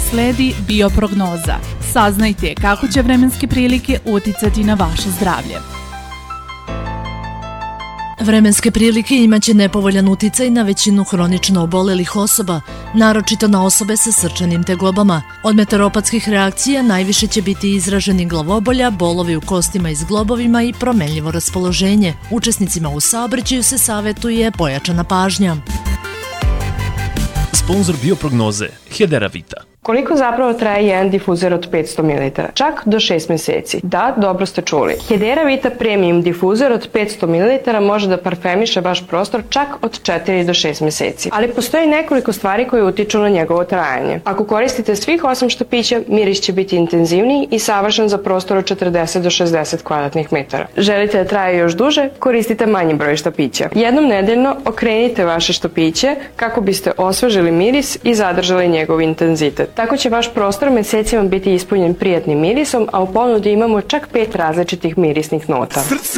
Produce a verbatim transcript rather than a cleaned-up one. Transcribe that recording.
sledi bioprognoza. Saznajte kako će vremenske prilike uticati na vaše zdravlje. Vremenske prilike imaće nepovoljan uticaj na većinu hronično obolelih osoba, naročito na osobe sa srčanim tegobama. Od meteoropatskih reakcija najviše će biti izraženi glavobolja, bolovi u kostima i zglobovima i promenljivo raspoloženje. Učesnicima u saobraćaju se savjetuje pojačana pažnja. Sponzor bioprognoze Hedera Vita. Koliko zapravo traje jedan difuzer od petsto mililitara? Čak do šest meseci. Da, dobro ste čuli. Hedera Vita Premium difuzer od petsto mililitara može da parfemiše vaš prostor čak od četiri do šest meseci. Ali postoji nekoliko stvari koje utiču na njegovo trajanje. Ako koristite svih osam štapića, miris će biti intenzivniji i savršen za prostor od četrdeset do šezdeset kvadratnih metara. Želite da traje još duže? Koristite manji broj štapića. Jednom nedeljno okrenite vaše štapiće kako biste osvežili miris i zadržali njegov intenzitet. Tako će vaš prostor mesecima biti ispunjen prijatnim mirisom, a u ponudi imamo čak pet različitih mirisnih nota. Srce